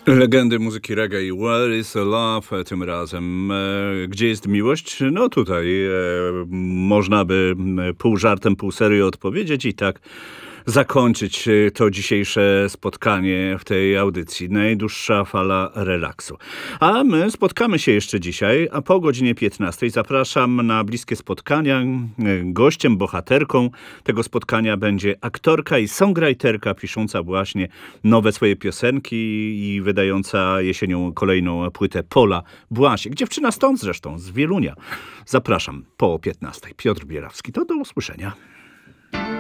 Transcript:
Legendy muzyki reggae i Where is Love? Tym razem gdzie jest miłość? No tutaj można by pół żartem, pół serio odpowiedzieć i tak zakończyć to dzisiejsze spotkanie w tej audycji. Najdłuższa fala relaksu. A my spotkamy się jeszcze dzisiaj, a po godzinie 15 zapraszam na bliskie spotkania. Gościem, bohaterką tego spotkania będzie aktorka i songwriterka pisząca właśnie nowe swoje piosenki i wydająca jesienią kolejną płytę Pola Błasiek. Dziewczyna stąd zresztą, z Wielunia. Zapraszam po 15. Piotr Bierawski. To do usłyszenia.